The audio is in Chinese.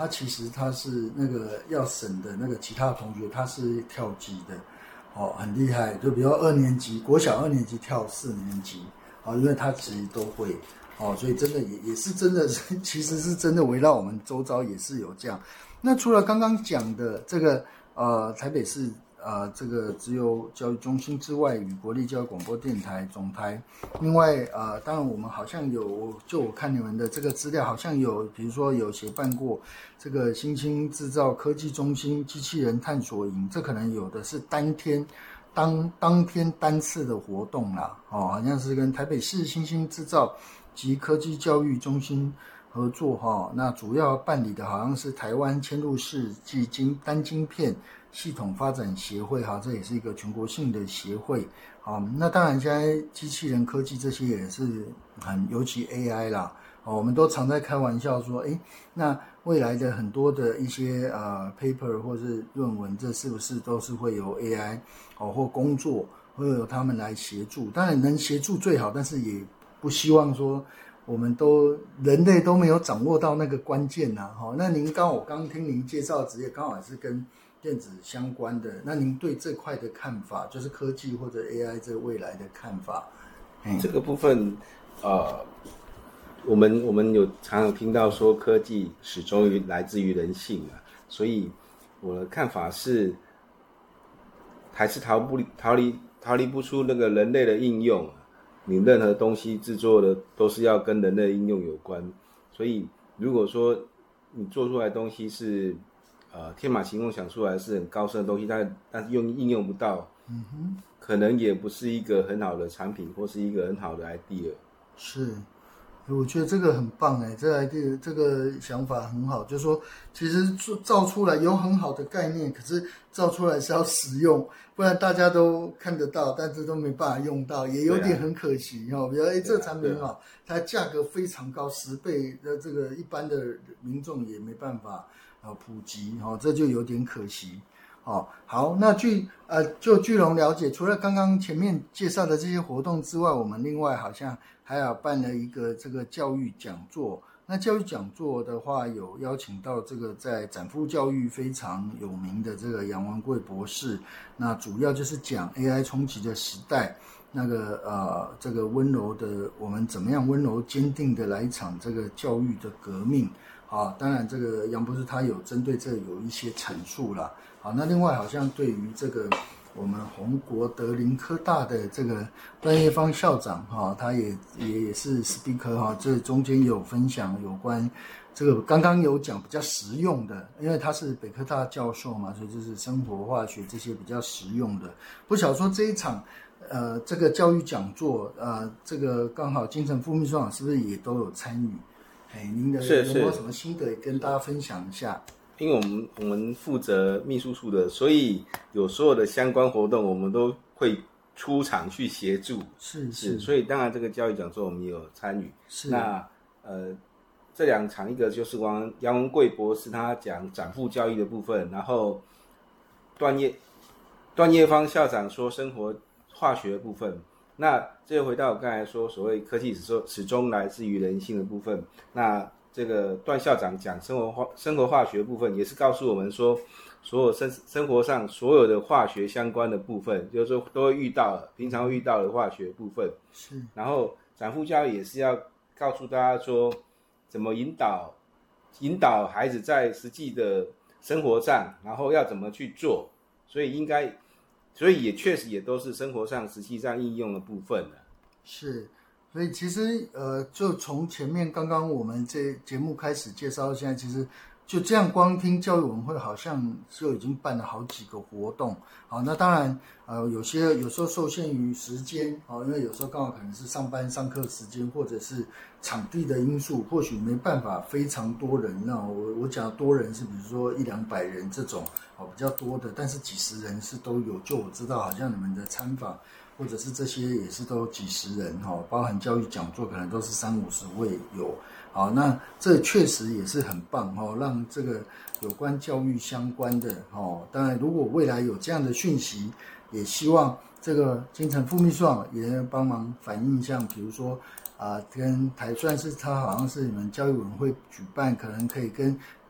他其实他是那个要审的那个其他同学，他是跳级的，很厉害。就比如2年级，国小2年级跳4年级，因为他其实都会，所以真的也是真的，其实是真的围绕我们周遭也是有这样。那除了刚刚讲的这个台北市这个自由教育中心之外，与国立教育广播电台总台，另外当然我们好像有，我看你们的这个资料，好像有，比如说有协办过这个新兴制造科技中心机器人探索营，这可能有的是当天单次的活动啦，好像是跟台北市新兴制造及科技教育中心合作那主要办理的好像是台湾嵌入式及单晶片系统发展协会这也是一个全国性的协会。那当然现在机器人科技这些也是尤其 AI 啦，我们都常在开玩笑说，那未来的很多的一些paper 或是论文，这是不是都是会由 AI 或工作会由他们来协助？当然能协助最好，但是也不希望说我们人类都没有掌握到那个关键那我刚听您介绍的职业刚好也是跟电子相关的，那您对这块的看法，就是科技或者 AI 这未来的看法？ 这个部分我们常有听到说科技始终来自于人性所以我的看法是还是逃离不出那个人类的应用你任何东西制作的都是要跟人类的应用有关，所以如果说你做出来的东西是天马行空想出来是很高深的东西，但是应用不到，可能也不是一个很好的产品或是一个很好的 idea。 是，我觉得这个很棒这个想法很好，就是说其实造出来有很好的概念，可是造出来是要实用，不然大家都看得到，但是都没办法用到，也有点很可惜比如这个产品很好，它价格非常高，10倍的这个一般的民众也没办法普及这就有点可惜。好，那就巨龙了解，除了刚刚前面介绍的这些活动之外，我们另外好像还有办了一个这个教育讲座。那教育讲座的话，有邀请到这个在展富教育非常有名的这个杨文贵博士，那主要就是讲 AI 冲击的时代，那个这个温柔的，我们怎么样温柔坚定的来一场这个教育的革命。当然这个杨博士他有针对这有一些阐述啦。那另外好像对于这个我们宏国德林科大的这个段业芳校长他也是 speaker 这中间有分享有关这个刚刚有讲比较实用的，因为他是北科大教授嘛，所以就是生活化学这些比较实用的。不晓得说这一场这个教育讲座这个刚好金城副秘书长是不是也都有参与？您的有没有什么心得跟大家分享一下？ 因为我们负责秘书处的，所以有所有的相关活动我们都会出场去协助。是，所以当然这个教育讲座我们也有参与。 是， 那这2场，一个就是杨文贵博士他讲展富教育的部分，然后段业芳校长说生活化学的部分。那这就回到我刚才说所谓科技始终来自于人性的部分。那这个段校长讲生活化学的部分，也是告诉我们说所有生活上所有的化学相关的部分，就是说都会遇到平常会遇到的化学部分。 是， 然后展富教育也是要告诉大家说怎么引导孩子在实际的生活上，然后要怎么去做，所以也确实也都是生活上实际上应用的部分了。 是，所以其实就从前面刚刚我们这节目开始介绍到现在，其实就这样光听教育委员会好像就已经办了好几个活动。那当然有时候受限于时间因为有时候刚好可能是上班上课时间，或者是场地的因素，或许没办法非常多人。那我讲的多人是比如说100-200人这种比较多的，但是几十人是都有。就我知道好像你们的参访或者是这些也是都几十人包含教育讲座可能都是30-50位有。那这确实也是很棒让这个有关教育相关的当然如果未来有这样的讯息，也希望这个金城副秘书长也帮忙反映，像比如说跟虽然是他好像是你们教育委员会举办，可能可以跟